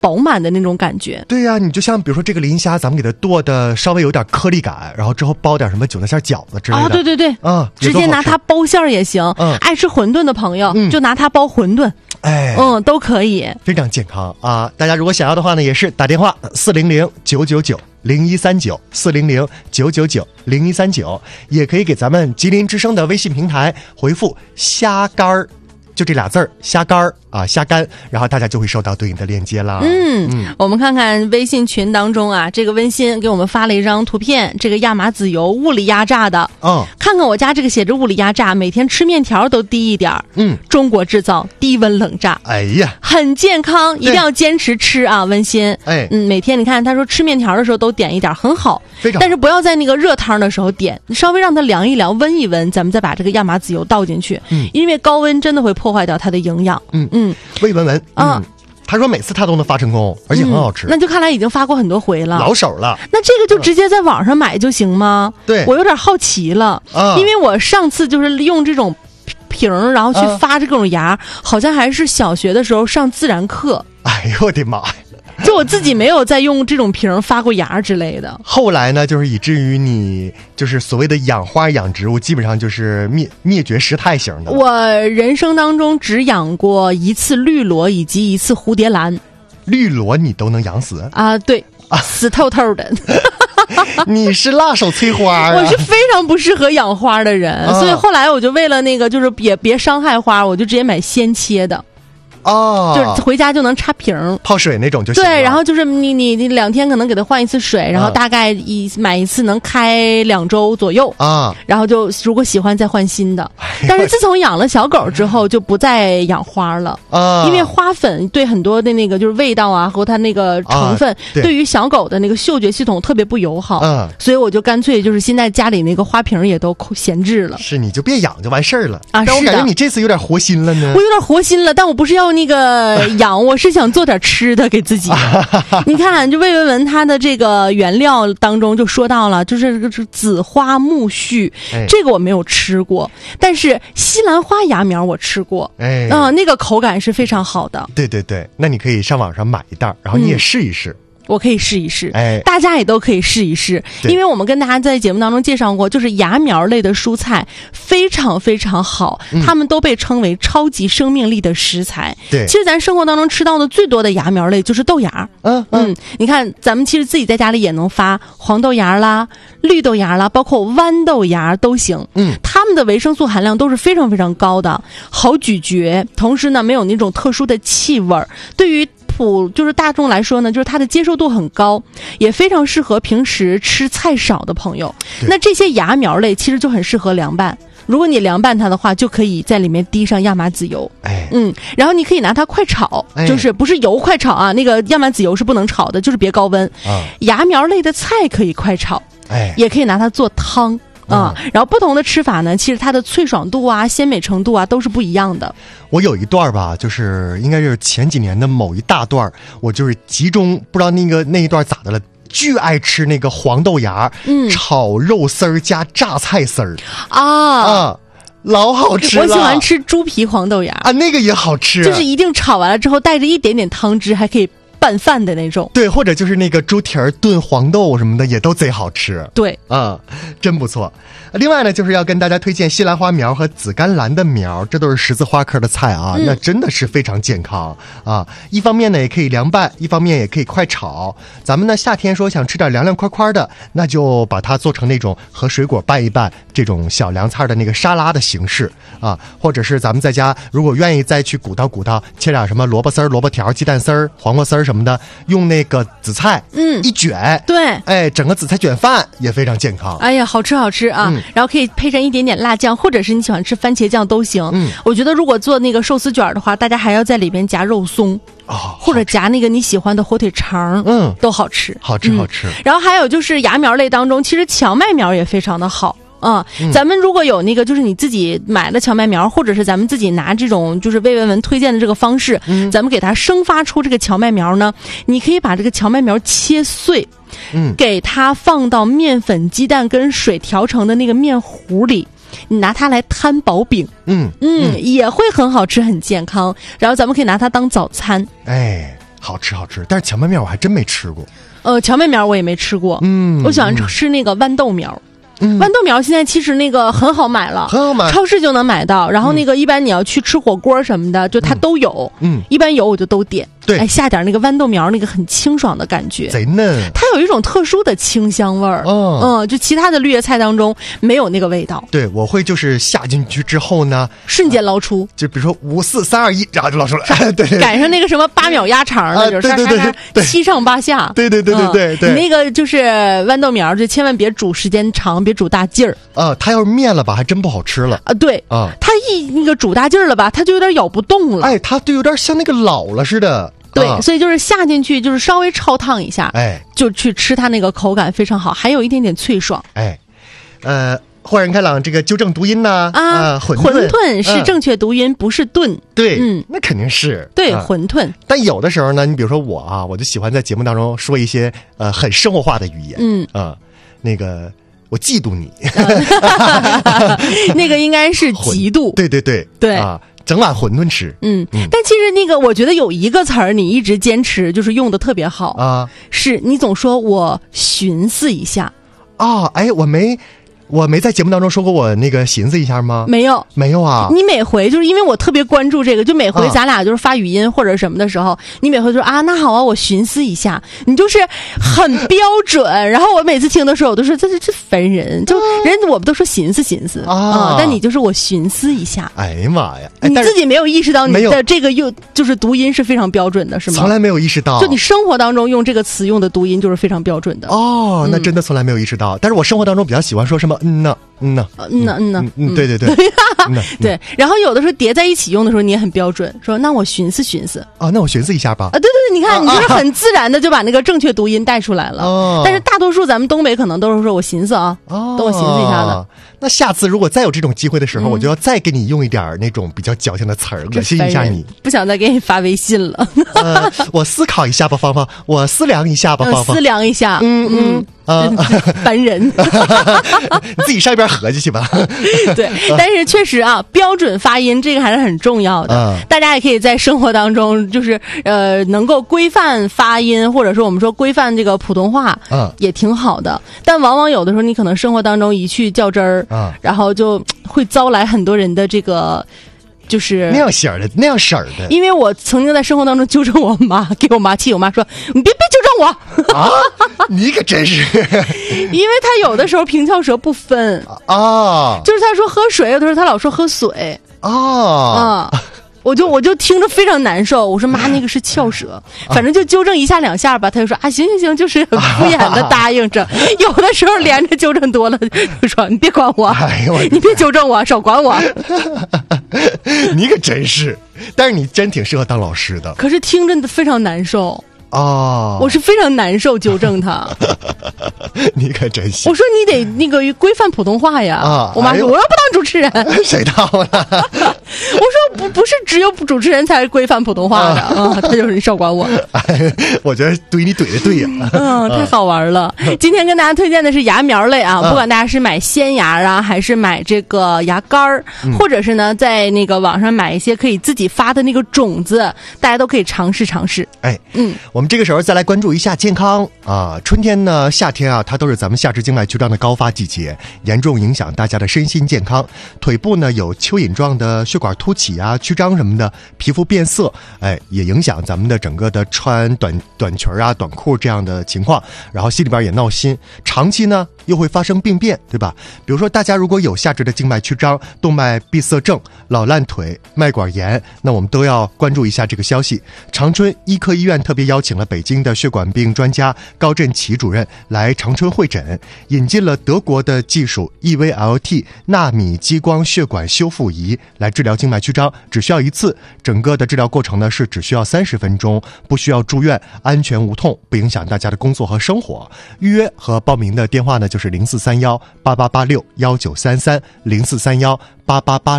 饱满的那种感觉。 对呀，你就像比如说这个磷虾，咱们给它剁的稍微有点颗粒感，然后之后包点什么韭菜馅饺子之类的。 对对对，直接拿它包馅也行。爱吃馄饨的朋友，就拿它包馄饨。都可以， 非常健康啊！大家如果想要的话呢，也是打电话400-999-0139，400-999-0139，也可以给咱们吉林之声的微信平台回复虾干儿，就这俩字儿，虾干儿啊，虾干，然后大家就会收到对应的链接啦。 我们看看微信群当中啊，这个温馨给我们发了一张图片，这个亚麻籽油物理压榨的。看看我家这个写着物理压榨，每天吃面条都低一点。中国制造，低温冷榨。 哎呀， 很健康，一定要坚持吃啊，温馨。每天你看他说吃面条的时候都点一点，很好。但是不要在那个热汤的时候点，稍微让它凉一凉，温一温，咱们再把这个亚麻籽油倒进去。因为高温真的会破坏掉它的营养。 魏文文他说每次他都能发成功，而且很好吃。 那就看来已经发过很多回了， 老手了。 那这个就直接在网上买就行吗？ 对， 我有点好奇了，因为我上次就是用这种瓶然后去发这种芽，好像还是小学的时候上自然课。 哎呦我的妈呀！ 就我自己没有再用这种瓶发过芽之类的。 后来呢，就是以至于你就是所谓的养花养植物，基本上就是灭绝师太型的。 我人生当中只养过一次绿萝以及一次蝴蝶兰。 绿萝你都能养死啊？对，死透透的。 你是辣手摧花啊！ 我是非常不适合养花的人，所以后来我就为了那个就是也别伤害花，我就直接买鲜切的。就是回家就能插瓶泡水那种就行了。 对，然后就是你2天可能给它换一次水，然后大概买一次能开2周左右啊。然后就如果喜欢再换新的。但是自从养了小狗之后，就不再养花了啊，因为花粉对很多的那个就是味道啊和它那个成分，对于小狗的那个嗅觉系统特别不友好。所以我就干脆就是现在家里那个花瓶也都闲置了。 是，你就别养就完事儿了啊。但我感觉你这次有点活心了呢。 我有点活心了，但我不是要那个养，我是想做点吃的给自己。你看，就魏文文他的这个原料当中就说到了，就是这个紫花苜蓿，这个我没有吃过，但是西兰花芽苗我吃过，那个口感是非常好的。 对对对，那你可以上网上买一袋，然后你也试一试。 我可以试一试，大家也都可以试一试，因为我们跟大家在节目当中介绍过，就是芽苗类的蔬菜非常非常好，它们都被称为超级生命力的食材。对，其实咱生活当中吃到的最多的芽苗类就是豆芽。你看咱们其实自己在家里也能发黄豆芽啦、绿豆芽啦，包括豌豆芽都行。它们的维生素含量都是非常非常高的，好咀嚼，同时呢没有那种特殊的气味，对于就是大众来说呢，就是它的接受度很高，也非常适合平时吃菜少的朋友。那这些芽苗类其实就很适合凉拌，如果你凉拌它的话，就可以在里面滴上亚麻籽油。然后你可以拿它快炒，就是不是油快炒啊，那个亚麻籽油是不能炒的，就是别高温。芽苗类的菜可以快炒，也可以拿它做汤。然后不同的吃法呢，其实它的脆爽度啊、鲜美程度啊都是不一样的。 我有一段吧，就是应该是前几年的某一大段，我就是集中不知道那一段咋的了，巨爱吃那个黄豆芽，炒肉丝儿加榨菜丝儿啊，老好吃了。 我喜欢吃猪皮黄豆芽啊，那个也好吃， 就是一定炒完了之后带着一点点汤汁，还可以拌饭的那种。 对，或者就是那个猪蹄儿炖黄豆什么的也都贼好吃。 对真不错。另外呢，就是要跟大家推荐西兰花苗和紫甘蓝的苗，这都是十字花科的菜啊，那真的是非常健康啊。一方面呢也可以凉拌，一方面也可以快炒。咱们呢夏天说想吃点凉凉快快的，那就把它做成那种和水果拌一拌这种小凉菜的那个沙拉的形式啊，或者是咱们在家如果愿意再去鼓捣切点什么萝卜丝儿、萝卜条、鸡蛋丝儿、黄瓜丝儿什么的，用那个紫菜一卷， 对， 整个紫菜卷饭也非常健康。 哎呀，好吃啊。然后可以配上一点点辣酱，或者是你喜欢吃番茄酱都行。我觉得如果做那个寿司卷的话，大家还要在里边夹肉松或者夹那个你喜欢的火腿肠，都好吃。然后还有就是芽苗类当中，其实荞麦苗也非常的好。咱们如果有那个就是你自己买的荞麦苗，或者是咱们自己拿这种就是魏文文推荐的这个方式，咱们给它生发出这个荞麦苗呢，你可以把这个荞麦苗切碎，给它放到面粉、鸡蛋跟水调成的那个面糊里，你拿它来摊薄饼，也会很好吃，很健康。然后咱们可以拿它当早餐。 好吃，但是荞麦面我还真没吃过。 荞麦面我也没吃过，我喜欢吃那个豌豆苗。豌豆苗现在其实那个很好买了， 很好买， 超市就能买到。然后那个一般你要去吃火锅什么的，就它都有。一般有我就都点。 对， 哎，下点那个豌豆苗，那个很清爽的感觉， 贼嫩。 它有一种特殊的清香味儿。就其他的绿叶菜当中没有那个味道。 对，我会就是下进去之后呢， 瞬间捞出， 就比如说5、4、3、2、1，然后就捞出来。对， 赶上那个什么8秒鸭肠的，就是对 7上8下。 对。 你那个就是豌豆苗，就千万别煮时间长，别煮大劲儿。 它要是面了吧，还真不好吃了。 对它那个煮大劲儿了吧，它就有点咬不动了。 哎，它就有点像那个老了似的。 对，所以就是下进去，就是稍微焯烫一下，就去吃它那个口感非常好，还有一点点脆爽。 豁然开朗这个纠正读音呢？ 馄饨是正确读音，不是炖。 对，那肯定是对馄饨。 但有的时候呢，你比如说我就喜欢在节目当中说一些很生活化的语言。那个我嫉妒你， 那个应该是嫉妒。 对整碗馄饨吃。 但其实那个我觉得有一个词儿你一直坚持就是用的特别好是你总说我寻思一下。 我没在节目当中说过我那个寻思一下吗？ 没有啊。 你每回就是因为我特别关注这个，就每回咱俩就是发语音或者什么的时候，你每回就说那好啊，我寻思一下，你就是很标准。然后我每次听的时候，我都说这烦人，就人我们都说寻思但你就是我寻思一下。 哎呀妈呀！ 你自己没有意识到你的这个就是读音是非常标准的，是吗？ 从来没有意识到。 就你生活当中用这个词用的读音就是非常标准的。 那真的从来没有意识到。但是我生活当中比较喜欢说什么对。 对，然后有的时候叠在一起用的时候你也很标准，说那我寻思那我寻思一下吧。 对，你看你就是很自然的就把那个正确读音带出来了。但是大多数咱们东北可能都是说我寻思等我寻思一下的。 那下次如果再有这种机会的时候，我就要再给你用一点那种比较矫情的词儿，恶心一下你。 不想再给你发微信了。 我思考一下吧，芳芳，我思量一下吧，芳芳。 思量一下。烦人。 你自己上一边合计去吧。 对，但是确实标准发音这个还是很重要的。大家也可以在生活当中就是能够规范发音，或者说我们说规范这个普通话也挺好的。但往往有的时候你可能生活当中一去较真儿然后就会遭来很多人的这个就是那样式儿的。 因为我曾经在生活当中纠正我妈，给我妈气，我妈说你别纠正我你可真是。 因为她有的时候平翘舌不分就是她说喝水，有的时候她老说喝水我就听着非常难受。我说妈，那个是翘舌，反正就纠正一下两下吧。他就说行，就是很敷衍的答应着。有的时候连着纠正多了，就说你别管我，你别纠正我，少管我。 你可真是，但是你真挺适合当老师的。 可是听着非常难受我是非常难受纠正他。 你可真行。 我说你得那个规范普通话呀。我妈说我要不当主持人。 谁当了？ 我说不是只有主持人才规范普通话的他就是你少管我。 我觉得怼你怼的对呀。 太好玩了。今天跟大家推荐的是牙苗类不管大家是买鲜牙还是买这个牙膏或者是呢在那个网上买一些可以自己发的那个种子，大家都可以尝试。 我们这个时候再来关注一下健康春天呢夏天它都是咱们下肢静脉曲张的高发季节，严重影响大家的身心健康。腿部呢有蚯蚓状的血管凸起曲张什么的，皮肤变色也影响咱们的整个的穿短裙短裤这样的情况，然后心里边也闹心，长期呢又会发生病变，对吧？比如说大家如果有下肢的静脉曲张、动脉闭塞症、老烂腿、脉管炎，那我们都要关注一下这个消息。长春医科医院特别邀请了北京的血管病专家高振奇主任来长春会诊，引进了德国的技术 EVLT 纳米激光血管修复仪来治疗静脉曲张，只需要一次，整个的治疗过程呢是只需要30分钟，不需要住院，安全无痛，不影响大家的工作和生活。预约和报名的电话呢就是043188861933，043188861933。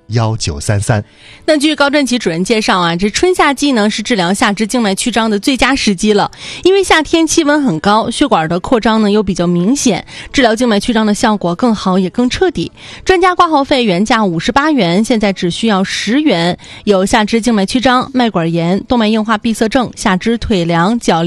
1933。 那据高振奇主任介绍啊，这春夏季呢是治疗下肢静脉曲张的最佳时机了，因为夏天气温很高，血管的扩张呢又比较明显，治疗静脉曲张的效果更好也更彻底。专家挂号费原价58元，现在只需要10元。有下肢静脉曲张、脉管炎、动脉硬化闭塞症、下肢腿凉、脚